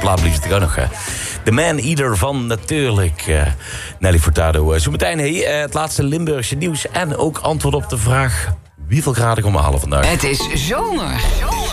plaat blieft het ook nog. The Man Eater van natuurlijk Nelly Furtado. Zometeen het laatste Limburgse nieuws. En ook antwoord op de vraag: wieveel graden komen we halen vandaag? Het is zomer.